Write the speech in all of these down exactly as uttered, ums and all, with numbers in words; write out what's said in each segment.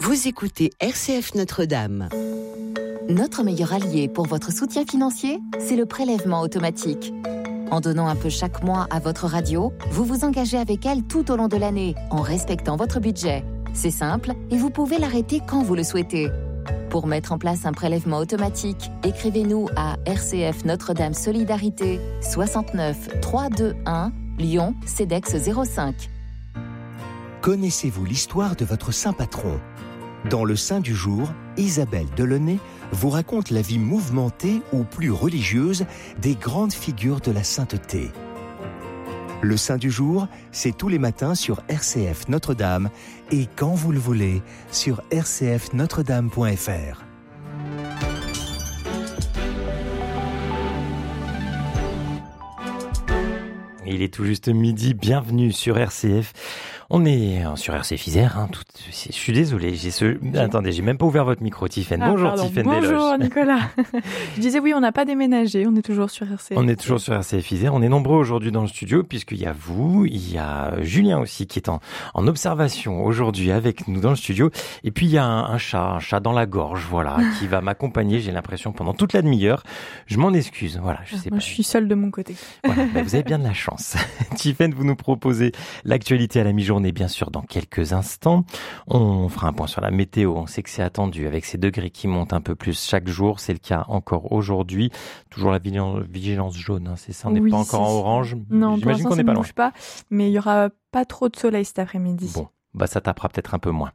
Vous écoutez R C F Notre-Dame. Notre meilleur allié pour votre soutien financier, c'est le prélèvement automatique. En donnant un peu chaque mois à votre radio, vous vous engagez avec elle tout au long de l'année, en respectant votre budget. C'est simple et vous pouvez l'arrêter quand vous le souhaitez. Pour mettre en place un prélèvement automatique, écrivez-nous à R C F Notre-Dame Solidarité soixante-neuf trois cent vingt-et-un Lyon, CEDEX zéro cinq. Connaissez-vous l'histoire de votre saint patron ? Dans le Saint du jour, Isabelle Delaunay vous raconte la vie mouvementée ou plus religieuse des grandes figures de la sainteté. Le Saint du jour, c'est tous les matins sur R C F Notre-Dame et quand vous le voulez sur r c f notre dame point f r. Il est tout juste midi, bienvenue sur R C F. On est sur R C F Isère, hein, tout, je suis désolé, j'ai ce... Attendez, j'ai même pas ouvert votre micro, Tiffaine. Ah, bonjour, pardon. Tiffaine Bonjour, Desloges. Nicolas. Je disais oui, on n'a pas déménagé, on est toujours sur R C F. On est toujours sur R C F Isère, on est nombreux aujourd'hui dans le studio, puisqu'il y a vous, il y a Julien aussi qui est en, en observation aujourd'hui avec nous dans le studio, et puis il y a un, un chat, un chat dans la gorge, voilà, qui va m'accompagner, j'ai l'impression, pendant toute la demi-heure. Je m'en excuse, voilà, je sais Moi, pas. je suis seule de mon côté. Voilà, bah vous avez bien de la chance. Tiffaine, vous nous proposez l'actualité à la mi-journée, bien sûr, dans quelques instants. On fera un point sur la météo. On sait que c'est attendu avec ces degrés qui montent un peu plus chaque jour. C'est le cas encore aujourd'hui. Toujours la vigilance jaune, hein, c'est ça? On n'est oui, pas encore si, en orange. Non, j'imagine pour l'instant, qu'on n'est ça pas ne loin. bouge pas, mais il y aura pas trop de soleil cet après-midi. Bon, bah ça tapera peut-être un peu moins.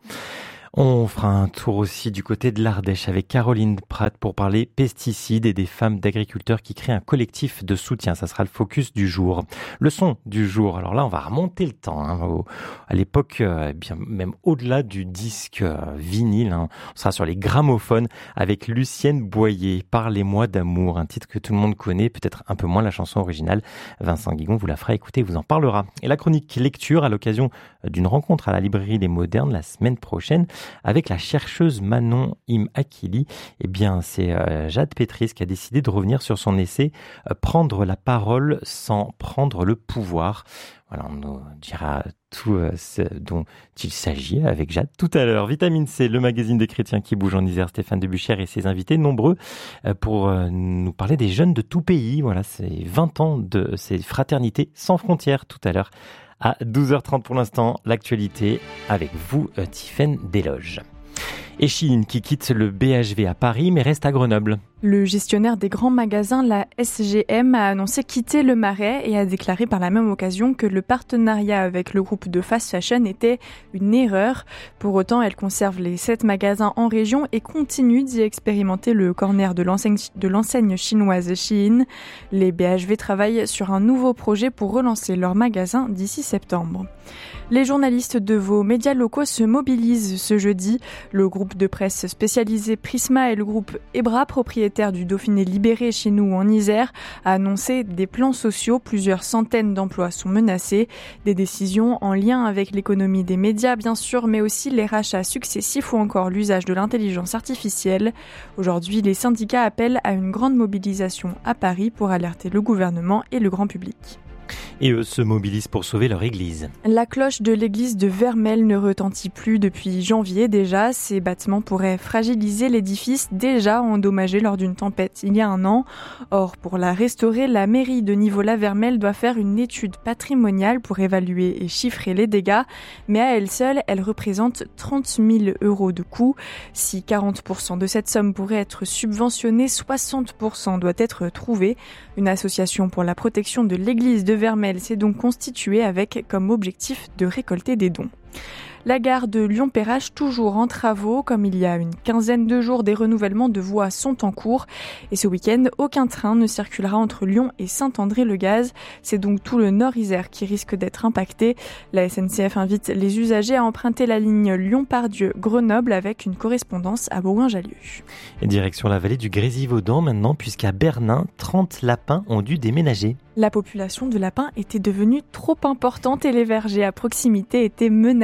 On fera un tour aussi du côté de l'Ardèche avec Caroline Pratt pour parler pesticides et des femmes d'agriculteurs qui créent un collectif de soutien. Ça sera le focus du jour. Le son du jour. Alors là, on va remonter le temps. Hein, au, à l'époque, euh, bien même au-delà du disque euh, vinyle. Hein, on sera sur les gramophones avec Lucienne Boyer. Parlez-moi d'amour, un titre que tout le monde connaît, peut-être un peu moins la chanson originale. Vincent Guigon vous la fera écouter, vous en parlera. Et la chronique lecture à l'occasion d'une rencontre à la librairie des Modernes la semaine prochaine. Avec la chercheuse Manon Im Akili, eh bien, c'est euh, Jade Pétris qui a décidé de revenir sur son essai euh, « Prendre la parole sans prendre le pouvoir ». Voilà, on nous dira tout euh, ce dont il s'agit avec Jade tout à l'heure. Vitamine C, le magazine des chrétiens qui bouge en Isère, Stéphane Debuchère et ses invités nombreux euh, pour euh, nous parler des jeunes de tout pays. Voilà, c'est vingt ans de ces fraternités sans frontières tout à l'heure. À douze heures trente pour l'instant, l'actualité avec vous, euh, Tiffaine Desloges. Et Shein qui quitte le B H V à Paris mais reste à Grenoble. Le gestionnaire des grands magasins, la S G M, a annoncé quitter le Marais et a déclaré par la même occasion que le partenariat avec le groupe de fast fashion était une erreur. Pour autant, elle conserve les sept magasins en région et continue d'y expérimenter le corner de l'enseigne, de l'enseigne chinoise Shein. Les B H V travaillent sur un nouveau projet pour relancer leurs magasins d'ici septembre. Les journalistes de vos médias locaux se mobilisent ce jeudi. Le groupe de presse spécialisé Prisma et le groupe Ebra, propriétaire du Dauphiné libéré chez nous en Isère, a annoncé des plans sociaux. Plusieurs centaines d'emplois sont menacés. Des décisions en lien avec l'économie des médias, bien sûr, mais aussi les rachats successifs ou encore l'usage de l'intelligence artificielle. Aujourd'hui, les syndicats appellent à une grande mobilisation à Paris pour alerter le gouvernement et le grand public. Et eux se mobilisent pour sauver leur église. La cloche de l'église de Vermelles ne retentit plus depuis janvier déjà. Ces bâtiments pourraient fragiliser l'édifice déjà endommagé lors d'une tempête il y a un an. Or, pour la restaurer, la mairie de Nivola-Vermelles doit faire une étude patrimoniale pour évaluer et chiffrer les dégâts. Mais à elle seule, elle représente trente mille euros de coût. Si quarante pour cent de cette somme pourrait être subventionnée, soixante pour cent doit être trouvé. Une association pour la protection de l'église de Vermelles s'est donc constituée avec comme objectif de récolter des dons. La gare de Lyon-Perrache toujours en travaux. Comme il y a une quinzaine de jours, des renouvellements de voies sont en cours. Et ce week-end, aucun train ne circulera entre Lyon et Saint-André-le-Gaz. C'est donc tout le Nord-Isère qui risque d'être impacté. La S N C F invite les usagers à emprunter la ligne Lyon-Pardieu-Grenoble avec une correspondance à Bourgoin-Jallieu. Et direction la vallée du Grésivaudan maintenant, puisqu'à Bernin, trente lapins ont dû déménager. La population de lapins était devenue trop importante et les vergers à proximité étaient menacés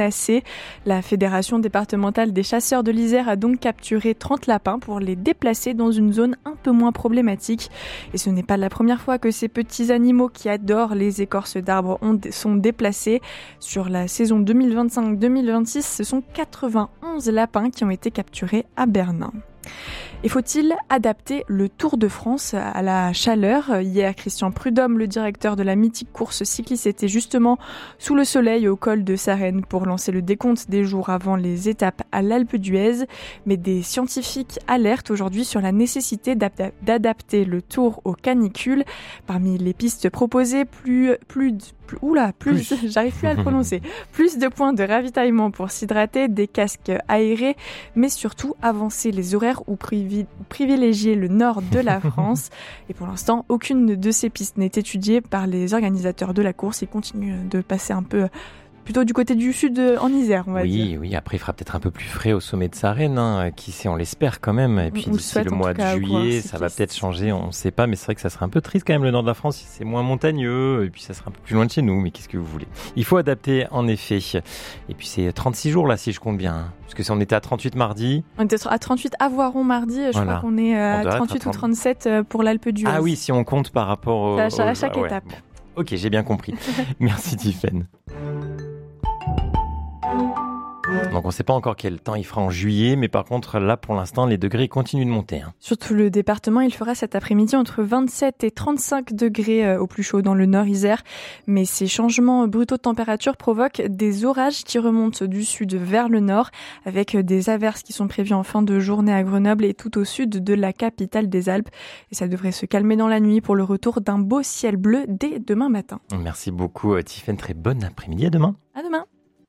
menacés. La Fédération départementale des chasseurs de l'Isère a donc capturé trente lapins pour les déplacer dans une zone un peu moins problématique. Et ce n'est pas la première fois que ces petits animaux qui adorent les écorces d'arbres ont, sont déplacés. Sur la saison deux mille vingt-cinq deux mille vingt-six, ce sont quatre-vingt-onze lapins qui ont été capturés à Bernin. Et faut-il adapter le Tour de France à la chaleur ? Hier, Christian Prudhomme, le directeur de la mythique course cycliste, était justement sous le soleil au col de Sarenne pour lancer le décompte des jours avant les étapes à l'Alpe d'Huez. Mais des scientifiques alertent aujourd'hui sur la nécessité d'adapter le Tour aux canicules. Parmi les pistes proposées, plus, plus, plus oula, plus, plus. j'arrive plus à le prononcer, plus de points de ravitaillement pour s'hydrater, des casques aérés, mais surtout avancer les horaires ou privilégier le nord de la France. Et pour l'instant, aucune de ces pistes n'est étudiée par les organisateurs de la course. Ils continuent de passer un peu plutôt du côté du sud en Isère, on va oui, dire. Oui, oui. Après, il fera peut-être un peu plus frais au sommet de Sarenne. Hein. Qui sait, on l'espère quand même. Et puis, on d'ici le, le mois de cas, juillet, ça va peut-être changer. On ne sait pas, mais c'est vrai que ça serait un peu triste quand même, le nord de la France. C'est moins montagneux. Et puis, ça sera un peu plus loin de chez nous. Mais qu'est-ce que vous voulez ? Il faut adapter, en effet. Et puis, c'est trente-six jours, là, si je compte bien. Hein. Parce que si on était à trente-huit mardi. On était à trente-huit à Voiron mardi. Je voilà. crois qu'on est à trente-huit ou trente-sept pour l'Alpe d'Huez. Ah oui, si on compte par rapport au. À, au... à chaque ouais, étape. Bon. Ok, j'ai bien compris. Merci, Tiffaine. Donc on ne sait pas encore quel temps il fera en juillet, mais par contre là pour l'instant les degrés continuent de monter. Hein. Surtout le département, il fera cet après-midi entre vingt-sept et trente-cinq degrés au plus chaud dans le nord Isère. Mais ces changements brutaux de température provoquent des orages qui remontent du sud vers le nord, avec des averses qui sont prévues en fin de journée à Grenoble et tout au sud de la capitale des Alpes. Et ça devrait se calmer dans la nuit pour le retour d'un beau ciel bleu dès demain matin. Merci beaucoup Tiffaine, très bon après-midi, à demain. À demain.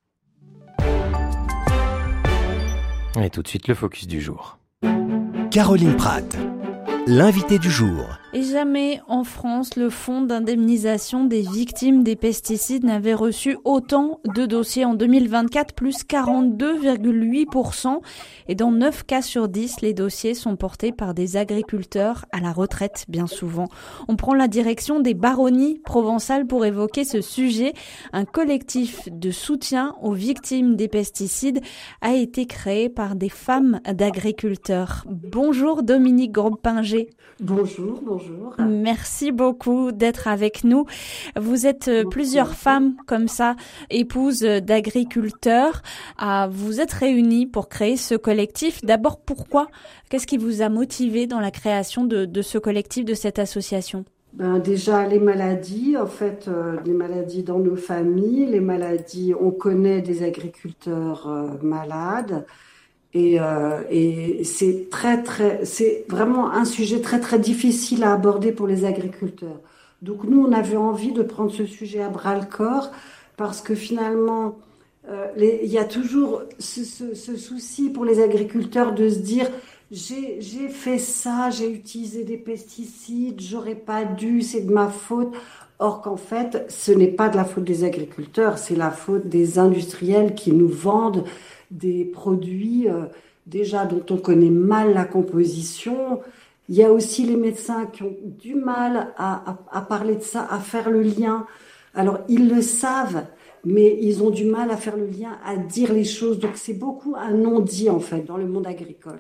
Et tout de suite, le focus du jour. Caroline Pratt, l'invité du jour. Et jamais en France, le fonds d'indemnisation des victimes des pesticides n'avait reçu autant de dossiers en deux mille vingt-quatre, plus quarante-deux virgule huit pour cent. Et dans neuf cas sur dix, les dossiers sont portés par des agriculteurs à la retraite, bien souvent. On prend la direction des baronnies provençales pour évoquer ce sujet. Un collectif de soutien aux victimes des pesticides a été créé par des femmes d'agriculteurs. Bonjour Dominique Gropinger. Bonjour, bonjour. Merci beaucoup d'être avec nous. Vous êtes bonjour. Plusieurs femmes comme ça, épouses d'agriculteurs. Ah, vous êtes réunies pour créer ce collectif. D'abord, pourquoi ? Qu'est-ce qui vous a motivé dans la création de, de ce collectif, de cette association ? Ben déjà, les maladies, en fait, euh, les maladies dans nos familles, les maladies, on connaît des agriculteurs euh, malades. Et, euh, et c'est très, très, c'est vraiment un sujet très, très difficile à aborder pour les agriculteurs. Donc nous, on avait envie de prendre ce sujet à bras-le-corps parce que finalement, euh, les, il y a toujours ce, ce, ce souci pour les agriculteurs de se dire j'ai, j'ai fait ça, j'ai utilisé des pesticides, j'aurais pas dû, c'est de ma faute. Or qu'en fait, ce n'est pas de la faute des agriculteurs, c'est la faute des industriels qui nous vendent des produits euh, déjà dont on connaît mal la composition. Il y a aussi les médecins qui ont du mal à, à, à parler de ça, à faire le lien. Alors, ils le savent, mais ils ont du mal à faire le lien, à dire les choses. Donc, c'est beaucoup un non-dit, en fait, dans le monde agricole.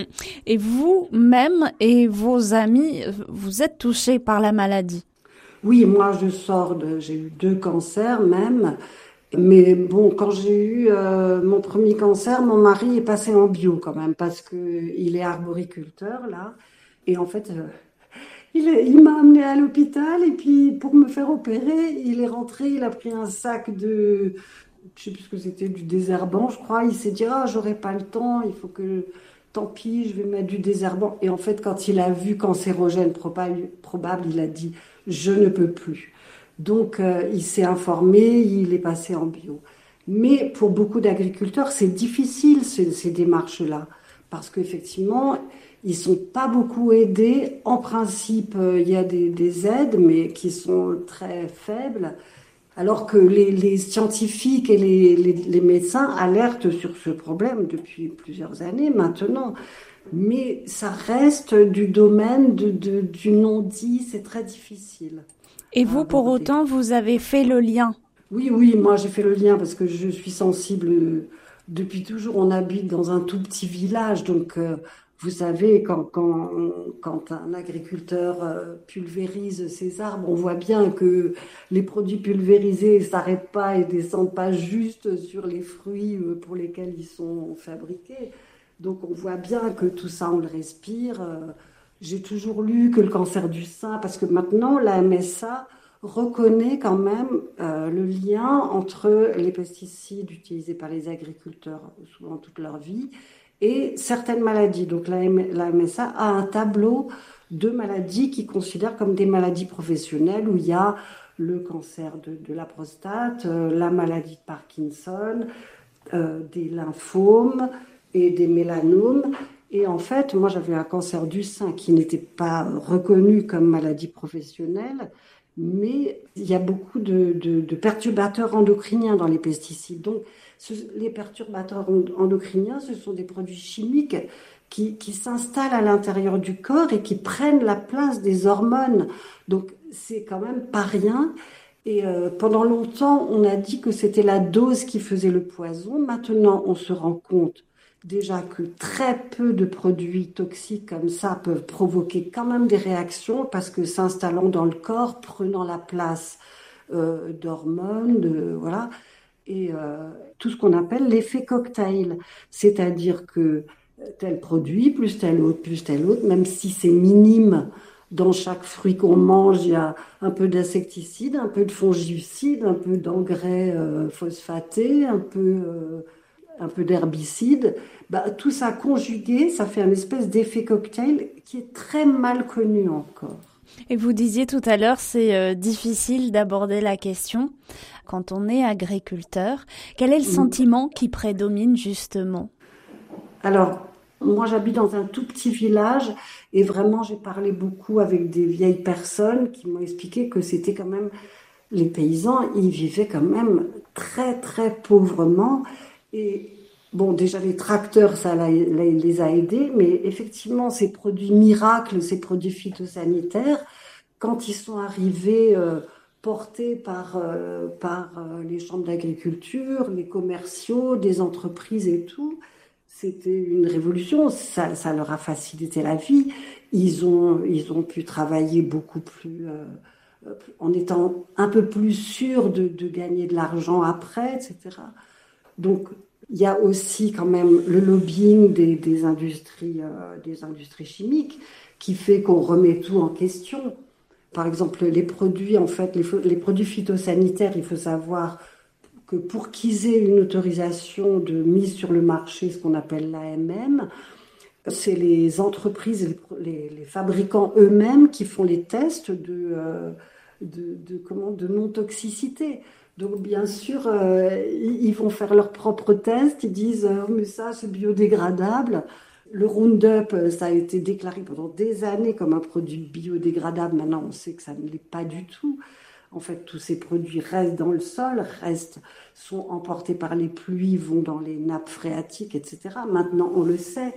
Et vous-même et vos amis, vous êtes touchés par la maladie ? Oui, moi, je sors de... J'ai eu deux cancers, même. Mais bon, quand j'ai eu euh, mon premier cancer, mon mari est passé en bio quand même parce que il est arboriculteur là. Et en fait, euh, il, est, il m'a amené à l'hôpital et puis pour me faire opérer, il est rentré, il a pris un sac de, je sais plus ce que c'était, du désherbant, je crois. Il s'est dit ah j'aurai pas le temps, il faut que, tant pis, je vais mettre du désherbant. Et en fait, quand il a vu cancérogène probable, probable, il a dit je ne peux plus. Donc, euh, il s'est informé, il est passé en bio. Mais pour beaucoup d'agriculteurs, c'est difficile ces, ces démarches-là, parce qu'effectivement, ils sont pas beaucoup aidés. En principe, euh, il y a des, des aides, mais qui sont très faibles, alors que les, les scientifiques et les, les, les médecins alertent sur ce problème depuis plusieurs années maintenant. Mais ça reste du domaine de, de, du non-dit, c'est très difficile. Et vous, pour autant, vous avez fait le lien ? Oui, oui, moi j'ai fait le lien parce que je suis sensible euh, depuis toujours. On habite dans un tout petit village, donc euh, vous savez, quand, quand, quand un agriculteur euh, pulvérise ses arbres, on voit bien que les produits pulvérisés ne s'arrêtent pas et descendent pas juste sur les fruits euh, pour lesquels ils sont fabriqués. Donc on voit bien que tout ça, on le respire. Euh, J'ai toujours lu que le cancer du sein, parce que maintenant la M S A reconnaît quand même euh, le lien entre les pesticides utilisés par les agriculteurs souvent toute leur vie et certaines maladies. Donc la, M- la M S A a un tableau de maladies qu'ils considèrent comme des maladies professionnelles où il y a le cancer de, de la prostate, euh, la maladie de Parkinson, euh, des lymphomes et des mélanomes. Et en fait, moi j'avais un cancer du sein qui n'était pas reconnu comme maladie professionnelle, mais il y a beaucoup de, de, de perturbateurs endocriniens dans les pesticides. Donc, ce, les perturbateurs endocriniens, ce sont des produits chimiques qui, qui s'installent à l'intérieur du corps et qui prennent la place des hormones. Donc, c'est quand même pas rien. Et euh, pendant longtemps, on a dit que c'était la dose qui faisait le poison. Maintenant, on se rend compte déjà que très peu de produits toxiques comme ça peuvent provoquer quand même des réactions parce que s'installant dans le corps, prenant la place euh, d'hormones, de, voilà, et euh, tout ce qu'on appelle l'effet cocktail. C'est-à-dire que tel produit, plus tel autre, plus tel autre, même si c'est minime, dans chaque fruit qu'on mange, il y a un peu d'insecticide, un peu de fongicide, un peu d'engrais euh, phosphatés, un peu... Euh, un peu d'herbicide, bah, tout ça conjugué, ça fait un espèce d'effet cocktail qui est très mal connu encore. Et vous disiez tout à l'heure, c'est euh, difficile d'aborder la question quand on est agriculteur. Quel est le sentiment qui prédomine justement ? Alors, moi j'habite dans un tout petit village et vraiment j'ai parlé beaucoup avec des vieilles personnes qui m'ont expliqué que c'était quand même, les paysans, ils vivaient quand même très très pauvrement. Et bon, déjà les tracteurs, ça les a aidés, mais effectivement, ces produits miracles, ces produits phytosanitaires, quand ils sont arrivés euh, portés par, euh, par euh, les chambres d'agriculture, les commerciaux, des entreprises et tout, c'était une révolution, ça, ça leur a facilité la vie. Ils ont, ils ont pu travailler beaucoup plus... Euh, en étant un peu plus sûrs de, de gagner de l'argent après, et cetera. Donc, il y a aussi quand même le lobbying des, des, industries, euh, des industries chimiques qui fait qu'on remet tout en question. Par exemple, les produits, en fait, les, les produits phytosanitaires, il faut savoir que pour qu'ils aient une autorisation de mise sur le marché, ce qu'on appelle l'A M M, c'est les entreprises, les, les, les fabricants eux-mêmes qui font les tests de, euh, de, de, comment, de non-toxicité. Donc, bien sûr, euh, ils vont faire leurs propres tests. Ils disent euh, « mais ça, c'est biodégradable ». Le Roundup, ça a été déclaré pendant des années comme un produit biodégradable. Maintenant, on sait que ça ne l'est pas du tout. En fait, tous ces produits restent dans le sol, restent, sont emportés par les pluies, vont dans les nappes phréatiques, et cetera. Maintenant, on le sait.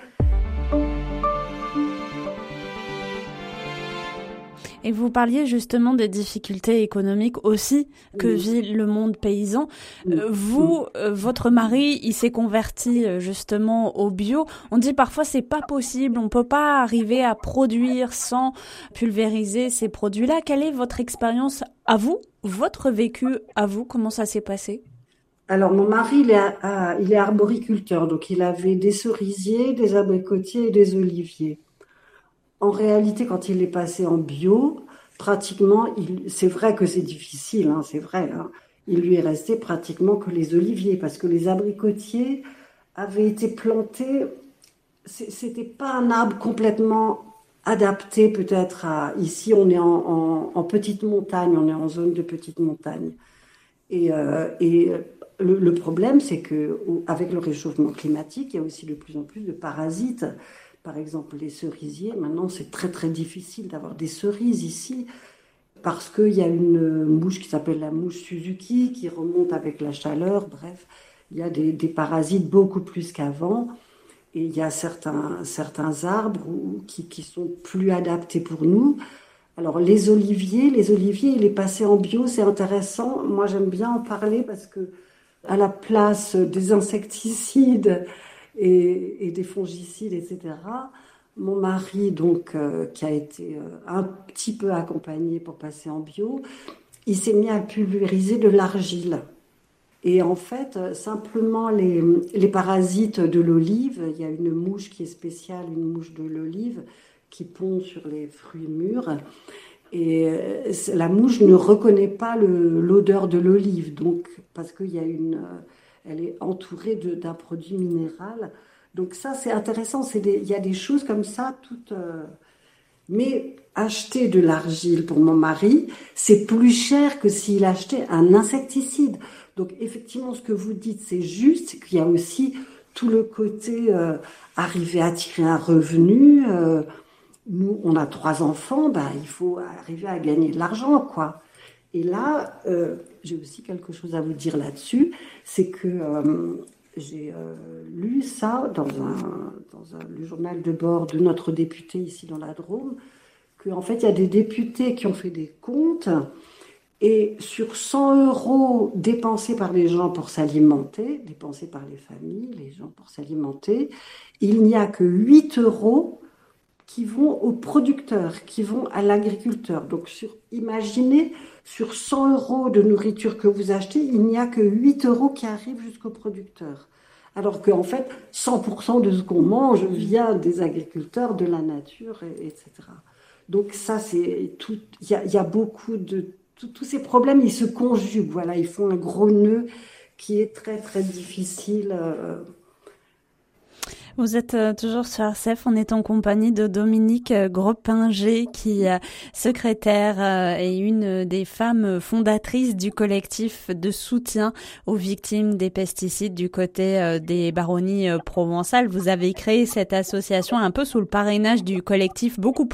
Et vous parliez justement des difficultés économiques aussi que oui. vit le monde paysan. Oui. Vous, oui. votre mari, il s'est converti justement au bio. On dit parfois c'est pas possible, on peut pas arriver à produire sans pulvériser ces produits-là. Quelle est votre expérience à vous, votre vécu à vous? Comment ça s'est passé? Alors mon mari, il est, il est arboriculteur, donc il avait des cerisiers, des abricotiers et des oliviers. En réalité, quand il est passé en bio, pratiquement, il, c'est vrai que c'est difficile, hein, c'est vrai. Hein, il lui est resté pratiquement que les oliviers, parce que les abricotiers avaient été plantés. C'était pas un arbre complètement adapté, peut-être à. Ici, on est en, en, en petite montagne, on est en zone de petite montagne, et, euh, et le, le problème, c'est que avec le réchauffement climatique, il y a aussi de plus en plus de parasites. Par exemple, les cerisiers, maintenant c'est très très difficile d'avoir des cerises ici parce qu'il y a une mouche qui s'appelle la mouche Suzuki qui remonte avec la chaleur. Bref, il y a des, des parasites beaucoup plus qu'avant et il y a certains, certains arbres qui, qui sont plus adaptés pour nous. Alors les oliviers, les oliviers, il est passé en bio, c'est intéressant. Moi j'aime bien en parler parce que à la place des insecticides et, et des fongicides, et cetera, mon mari, donc, euh, qui a été euh, un petit peu accompagné pour passer en bio, il s'est mis à pulvériser de l'argile. Et en fait, euh, simplement les, les parasites de l'olive, il y a une mouche qui est spéciale, une mouche de l'olive, qui pond sur les fruits mûrs. Et euh, la mouche ne reconnaît pas le, l'odeur de l'olive, donc, parce qu'il y a une, euh, elle est entourée de, d'un produit minéral. Donc ça, c'est intéressant. C'est des, il y a des choses comme ça, toutes. Euh... Mais acheter de l'argile pour mon mari, c'est plus cher que s'il achetait un insecticide. Donc effectivement, ce que vous dites, c'est juste qu'il y a aussi tout le côté euh, arriver à tirer un revenu. Euh, nous, on a trois enfants, bah, il faut arriver à gagner de l'argent, quoi. Et là, euh, j'ai aussi quelque chose à vous dire là-dessus, c'est que euh, j'ai euh, lu ça dans, un, dans un, le journal de bord de notre député ici dans la Drôme, qu'en fait, il y a des députés qui ont fait des comptes et sur cent euros dépensés par les gens pour s'alimenter, dépensés par les familles, les gens pour s'alimenter, il n'y a que huit euros qui vont aux producteurs, qui vont à l'agriculteur. Donc, sur, imaginez, sur cent euros de nourriture que vous achetez, il n'y a que huit euros qui arrivent jusqu'au producteur. Alors qu'en fait, cent pour cent de ce qu'on mange vient des agriculteurs, de la nature, et, etc. Donc ça, c'est tout. Il y a, y a beaucoup de... Tous ces problèmes, ils se conjuguent. Voilà, ils font un gros nœud qui est très, très difficile... Euh, Vous êtes euh, toujours sur R C F, on est en compagnie de Dominique euh, Gropinger, qui est euh, secrétaire euh, et une des femmes fondatrices du collectif de soutien aux victimes des pesticides du côté euh, des baronnies euh, provençales. Vous avez créé cette association un peu sous le parrainage du collectif Beaucoup